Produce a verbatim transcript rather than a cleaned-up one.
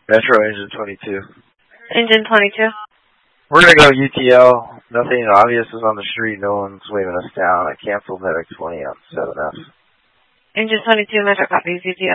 Metro Engine twenty-two. Engine twenty-two. We're going to go U T L. Nothing obvious is on the street. No one's waving us down. I canceled Medic twenty on seven F. Engine twenty-two, Metro copies, U T L.